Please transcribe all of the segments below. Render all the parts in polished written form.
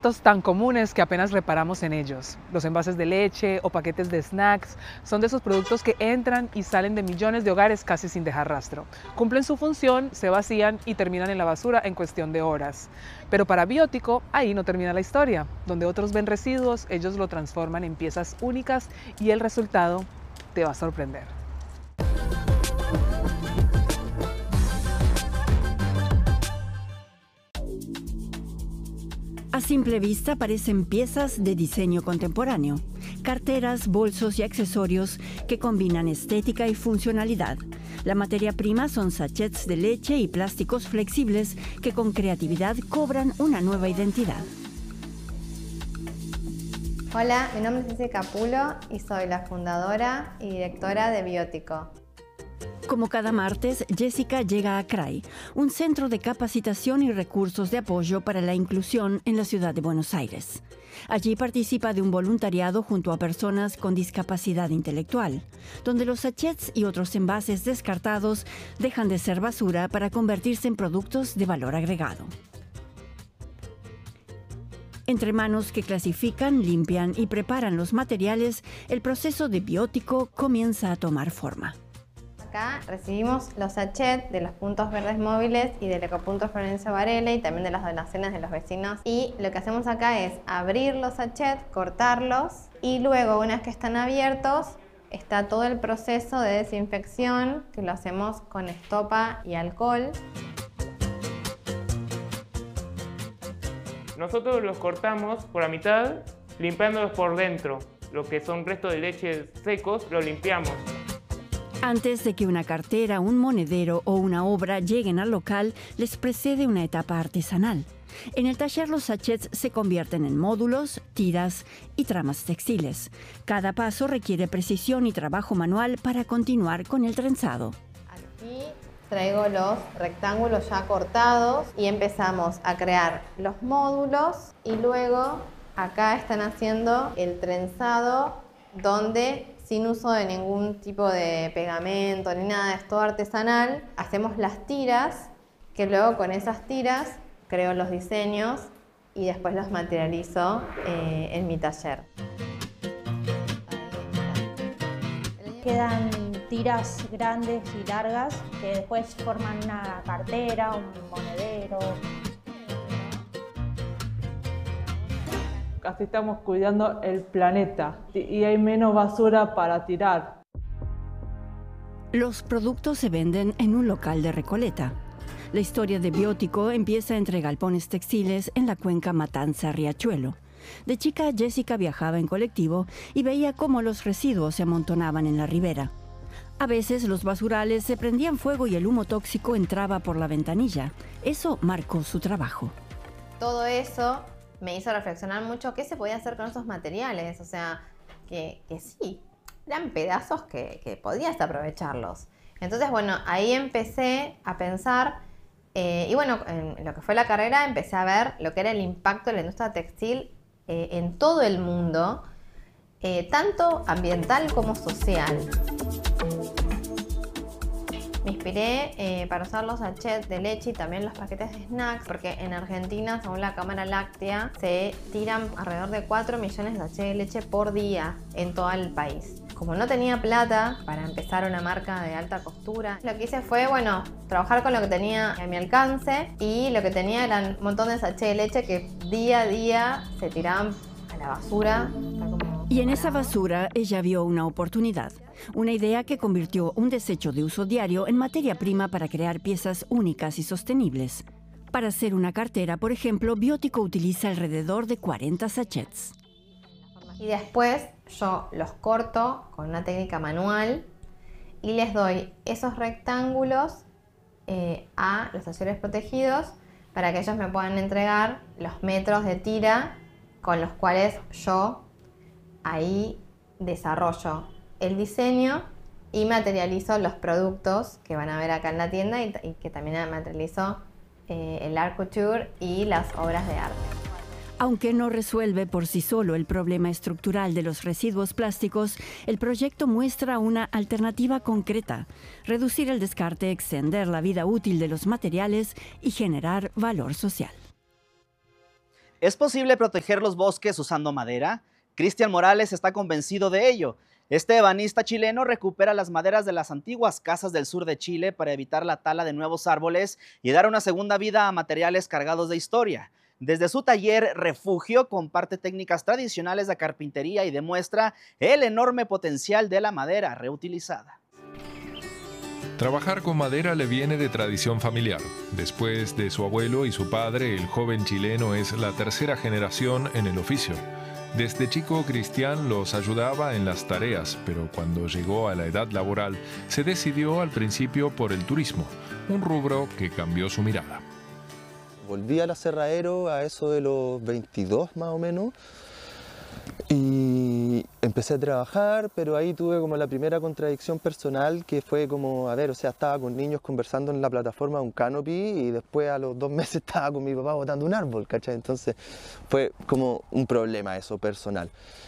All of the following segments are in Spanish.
Tan comunes que apenas reparamos en ellos. Los envases de leche o paquetes de snacks son de esos productos que entran y salen de millones de hogares casi sin dejar rastro. Cumplen su función, se vacían y terminan en la basura en cuestión de horas. Pero para Biótico, ahí no termina la historia. Donde otros ven residuos, ellos lo transforman en piezas únicas y el resultado te va a sorprender. A simple vista parecen piezas de diseño contemporáneo, carteras, bolsos y accesorios que combinan estética y funcionalidad. La materia prima son sachets de leche y plásticos flexibles que con creatividad cobran una nueva identidad. Hola, mi nombre es Ceci Capulo y soy la fundadora y directora de Biótico. Como cada martes, Jessica llega a CRAI, un centro de capacitación y recursos de apoyo para la inclusión en la ciudad de Buenos Aires. Allí participa de un voluntariado junto a personas con discapacidad intelectual, donde los sachets y otros envases descartados dejan de ser basura para convertirse en productos de valor agregado. Entre manos que clasifican, limpian y preparan los materiales, el proceso de Biótico comienza a tomar forma. Acá recibimos los sachets de los puntos verdes móviles y del ecopunto Florencio Varela y también de las donaciones de los vecinos. Y lo que hacemos acá es abrir los sachets, cortarlos y luego, una vez que están abiertos, está todo el proceso de desinfección que lo hacemos con estopa y alcohol. Nosotros los cortamos por la mitad, limpiándolos por dentro. Lo que son restos de leche secos, los limpiamos. Antes de que una cartera, un monedero o una obra lleguen al local, les precede una etapa artesanal. En el taller los sachets se convierten en módulos, tiras y tramas textiles. Cada paso requiere precisión y trabajo manual para continuar con el trenzado. Aquí traigo los rectángulos ya cortados y empezamos a crear los módulos y luego acá están haciendo el trenzado donde sin uso de ningún tipo de pegamento ni nada, es todo artesanal. Hacemos las tiras, que luego con esas tiras creo los diseños y después los materializo en mi taller. Quedan tiras grandes y largas que después forman una cartera, un monedero. Así estamos cuidando el planeta y hay menos basura para tirar. Los productos se venden en un local de Recoleta. La historia de Biótico empieza entre galpones textiles en la cuenca Matanza-Riachuelo. De chica, Jessica viajaba en colectivo y veía cómo los residuos se amontonaban en la ribera. A veces los basurales se prendían fuego y el humo tóxico entraba por la ventanilla. Eso marcó su trabajo. Todo eso me hizo reflexionar mucho qué se podía hacer con esos materiales, o sea, que sí, eran pedazos que podías aprovecharlos. Entonces, bueno, ahí empecé a pensar, y bueno, en lo que fue la carrera empecé a ver lo que era el impacto de la industria textil en todo el mundo, tanto ambiental como social. Me inspiré para usar los sachets de leche y también los paquetes de snacks, porque en Argentina, según la Cámara Láctea, se tiran alrededor de 4 millones de sachets de leche por día en todo el país. Como no tenía plata para empezar una marca de alta costura, lo que hice fue, bueno, trabajar con lo que tenía a mi alcance, y lo que tenía eran un montón de sachets de leche que día a día se tiraban a la basura. Y en esa basura ella vio una oportunidad, una idea que convirtió un desecho de uso diario en materia prima para crear piezas únicas y sostenibles. Para hacer una cartera, por ejemplo, Biótico utiliza alrededor de 40 sachets. Y después yo los corto con una técnica manual y les doy esos rectángulos a los talleres protegidos para que ellos me puedan entregar los metros de tira con los cuales yo ahí desarrollo el diseño y materializo los productos que van a ver acá en la tienda y que también materializo el art couture y las obras de arte. Aunque no resuelve por sí solo el problema estructural de los residuos plásticos, el proyecto muestra una alternativa concreta: reducir el descarte, extender la vida útil de los materiales y generar valor social. ¿Es posible proteger los bosques usando madera? Cristian Morales está convencido de ello. Este ebanista chileno recupera las maderas de las antiguas casas del sur de Chile para evitar la tala de nuevos árboles y dar una segunda vida a materiales cargados de historia. Desde su taller Refugio comparte técnicas tradicionales de carpintería y demuestra el enorme potencial de la madera reutilizada. Trabajar con madera le viene de tradición familiar. Después de su abuelo y su padre, el joven chileno es la tercera generación en el oficio. Desde chico, Cristian los ayudaba en las tareas, pero cuando llegó a la edad laboral, se decidió al principio por el turismo, un rubro que cambió su mirada. Volví al aserradero a eso de los 22 más o menos y empecé a trabajar, pero ahí tuve como la primera contradicción personal que fue como, a ver, o sea, estaba con niños conversando en la plataforma de un canopy y después a los 2 meses estaba con mi papá botando un árbol, ¿cachai? Entonces fue como un problema eso personal.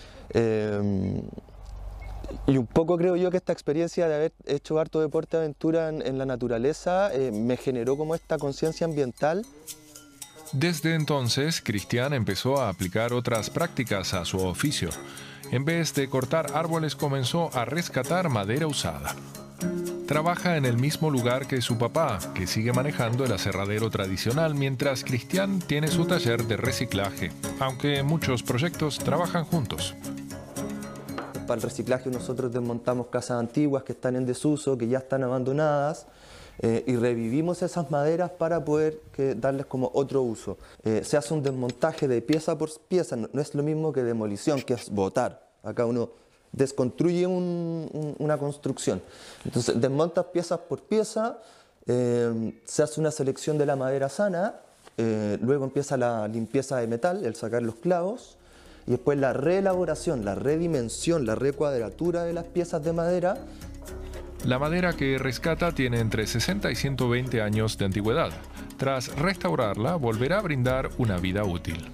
Y un poco creo yo que esta experiencia de haber hecho harto deporte de aventura en la naturaleza me generó como esta conciencia ambiental. Desde entonces, Cristian empezó a aplicar otras prácticas a su oficio. En vez de cortar árboles, comenzó a rescatar madera usada. Trabaja en el mismo lugar que su papá, que sigue manejando el aserradero tradicional, mientras Cristian tiene su taller de reciclaje, aunque muchos proyectos trabajan juntos. Para el reciclaje nosotros desmontamos casas antiguas que están en desuso, que ya están abandonadas, y revivimos esas maderas para poder darles como otro uso. Se hace un desmontaje de pieza por pieza, no es lo mismo que demolición, que es botar. Acá uno desconstruye una construcción. Entonces desmontas piezas por pieza, se hace una selección de la madera sana, luego empieza la limpieza de metal, el sacar los clavos, y después la reelaboración, la redimensión, la recuadratura de las piezas de madera. La madera que rescata tiene entre 60 y 120 años de antigüedad. Tras restaurarla, volverá a brindar una vida útil.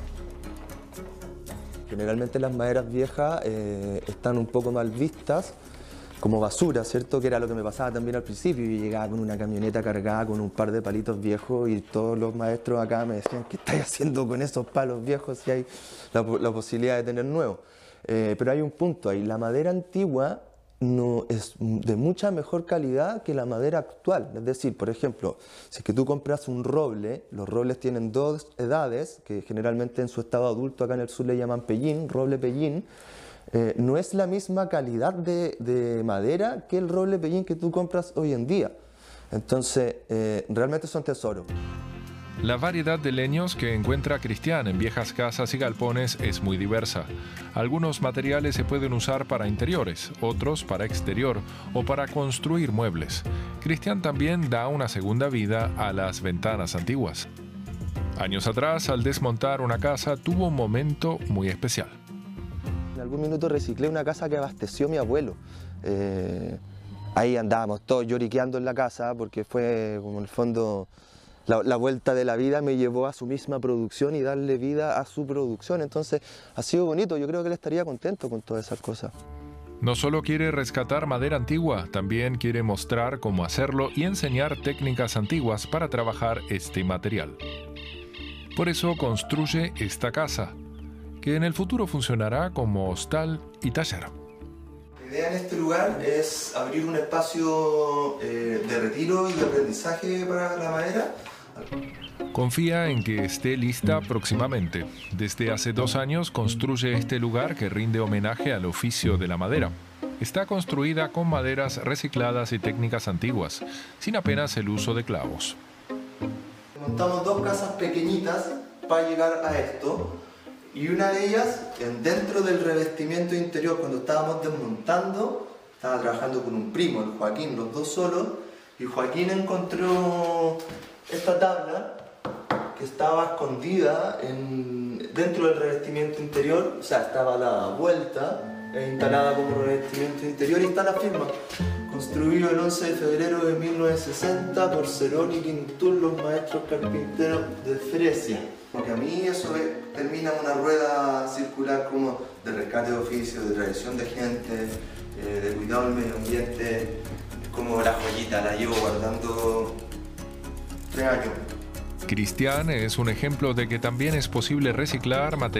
Generalmente las maderas viejas están un poco mal vistas como basura, ¿cierto? Que era lo que me pasaba también al principio. Yo llegaba con una camioneta cargada con un par de palitos viejos y todos los maestros acá me decían, ¿qué estáis haciendo con esos palos viejos si hay la posibilidad de tener nuevos? Pero hay un punto ahí, la madera antigua no es de mucha mejor calidad que la madera actual. Es decir, por ejemplo, si es que tú compras un roble, los robles tienen 2 edades, que generalmente en su estado adulto acá en el sur le llaman pellín, roble pellín, no es la misma calidad de madera que el roble pellín que tú compras hoy en día. Entonces, realmente son tesoros. La variedad de leños que encuentra Cristian en viejas casas y galpones es muy diversa. Algunos materiales se pueden usar para interiores, otros para exterior o para construir muebles. Cristian también da una segunda vida a las ventanas antiguas. Años atrás, al desmontar una casa, tuvo un momento muy especial. En algún minuto reciclé una casa que abasteció mi abuelo. Ahí andábamos todos lloriqueando en la casa porque fue como en el fondo la vuelta de la vida me llevó a su misma producción y darle vida a su producción. Entonces ha sido bonito, yo creo que él estaría contento con todas esas cosas. No solo quiere rescatar madera antigua, también quiere mostrar cómo hacerlo y enseñar técnicas antiguas para trabajar este material. Por eso construye esta casa, que en el futuro funcionará como hostal y taller. La idea en este lugar es abrir un espacio de retiro y de aprendizaje para la madera. Confía en que esté lista próximamente. Desde hace 2 años construye este lugar que rinde homenaje al oficio de la madera. Está construida con maderas recicladas y técnicas antiguas, sin apenas el uso de clavos. Montamos 2 casas pequeñitas para llegar a esto. Y una de ellas, dentro del revestimiento interior, cuando estábamos desmontando, estaba trabajando con un primo, el Joaquín, los 2 solos, y Joaquín encontró esta tabla que estaba escondida dentro del revestimiento interior, o sea, estaba a la vuelta, instalada como revestimiento interior, y está la firma. Construido el 11 de febrero de 1960 por Cerón y Quintul, los maestros carpinteros de Fresia. Porque a mí eso termina una rueda circular como de rescate de oficio, de tradición de gente, de cuidado del medio ambiente, como la joyita, la llevo guardando 3 años. Cristian es un ejemplo de que también es posible reciclar materiales